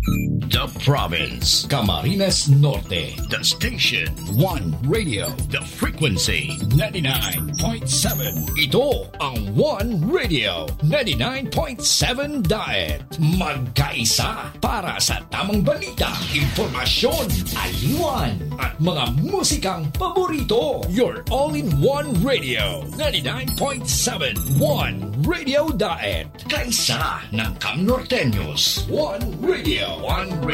The province, Camarines Norte. The station, One Radio. The frequency, 99.7. Ito ang One Radio, 99.7 Diet. Magkaisa para sa tamang balita, impormasyon, aliwan, at mga musikang paborito. Your all-in-one radio, 99.7 One Radio Diet. Kaisa ng Cam Norteños. One Radio. One Radio.